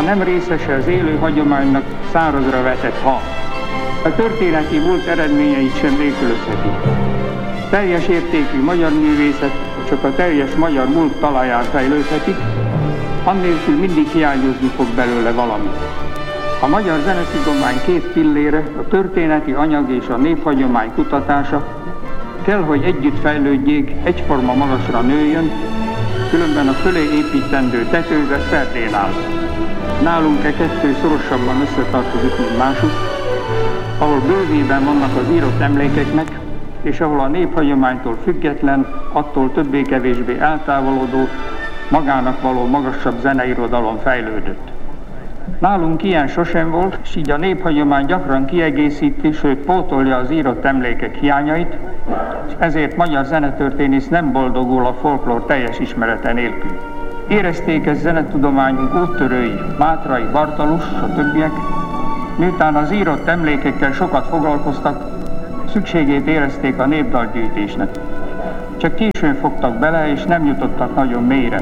nem részese az élő hagyománynak szárazra vetett hal. A történeti múlt eredményeit sem nélkülözheti. Teljes értékű magyar művészet csak a teljes magyar múlt talaján fejlődhetik, annélkül mindig hiányozni fog belőle valami. A magyar zenetudomány két pillére, a történeti anyag és a néphagyomány kutatása kell, hogy együtt fejlődjék, egyforma magasra nőjön, különben a fölé építendő tetőzet ferdén áll. Nálunk kettő szorosabban összetartozik, mint másuk, ahol bővében vannak az írott emlékeknek, és ahol a néphagyománytól független, attól többé-kevésbé eltávolodó, magának való magasabb zeneirodalom fejlődött. Nálunk ilyen sosem volt, és így a néphagyomány gyakran kiegészíti, sőt pótolja az írott emlékek hiányait, és ezért magyar zenetörténész nem boldogul a folklór teljes ismerete nélkül. Érezték ezt zenetudományunk úttörői, Mátrai, Bartalus, a többiek, miután az írott emlékekkel sokat foglalkoztak, szükségét érezték a népdalgyűjtésnek. Csak későn fogtak bele, és nem jutottak nagyon mélyre.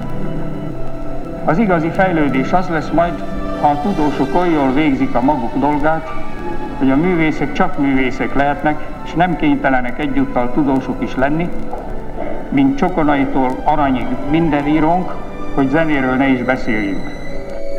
Az igazi fejlődés az lesz majd, ha a tudósok oly jól végzik a maguk dolgát, hogy a művészek csak művészek lehetnek, és nem kénytelenek egyúttal tudósok is lenni, mint Csokonaitól Aranyig minden írónk, hogy zenéről ne is beszéljünk.